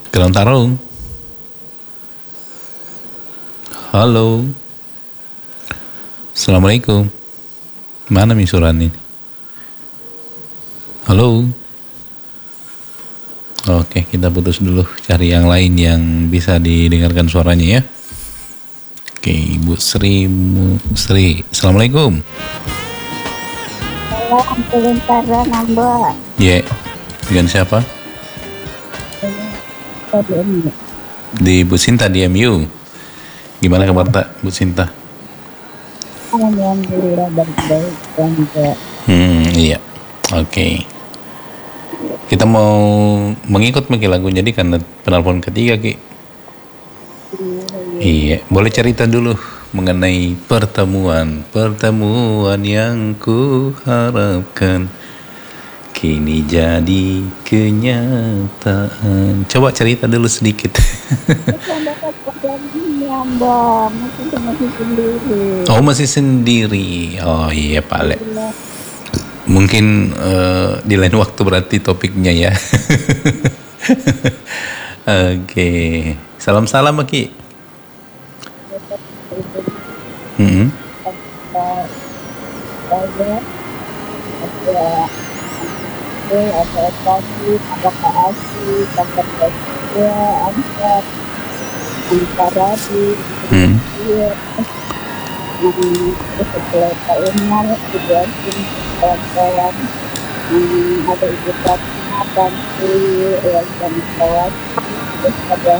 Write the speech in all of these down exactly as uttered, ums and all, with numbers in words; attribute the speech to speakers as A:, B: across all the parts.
A: Kerang Tarung. Halo. Assalamualaikum. Mana misuran ini? Halo. Oke, kita putus dulu. Cari yang lain yang bisa didengarkan suaranya ya. Oke, Ibu Sri. Sri. Assalamualaikum.
B: Pelentaran Mbak.
A: Ya, yeah. Dengan siapa? Di Bu Sinta di M U. Gimana kabar tak Bu Sinta?
B: Alhamdulillah baik-baik juga.
A: Hmm, iya. Oke. Okay. Kita mau mengikut mungkin lagu jadi karena penelpon ketiga Ki. Iya, boleh cerita dulu mengenai pertemuan pertemuan yang ku harapkan kini jadi kenyataan. Coba cerita dulu sedikit.
B: Mbak, masih masih sendiri.
A: Oh masih sendiri. Oh iya Pak Le. Mungkin uh, di lain waktu berarti topiknya ya. Oke, okay. Salam-salam Ki. Hmm.
B: Ada kasih, ada kasih, ada kasih, angkat, antara di dia, terus setelah tahunnya dibuatin kawan-kawan, ada ibu Fatma, Tanti, yang kami kawat, terus ada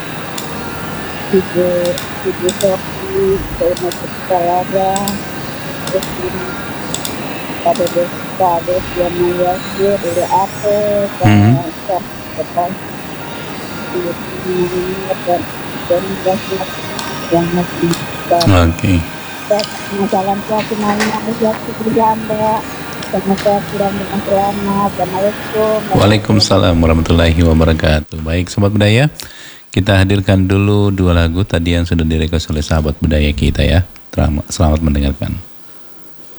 B: ibu ibu Sofi, sama Kesalara, terus ini ada desa, ada yang mewakil, ada apa, dan apa, dan dan yang masih
A: Oke.
B: Masalah suatu nanya suatu berjanda sama saya kurang dengan selamat. Assalamualaikum.
A: Waalaikumsalam warahmatullahi wabarakatuh. Baik Sobat Budaya, kita hadirkan dulu dua lagu tadi yang sudah direkod oleh sahabat budaya kita ya. Selamat mendengarkan.